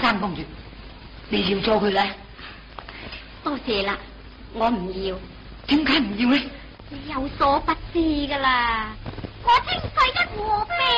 生公主，你要咗佢咧？ 多謝啦，我唔要。 點解唔要咧？ 你有所不知噶啦，我稱世一和妃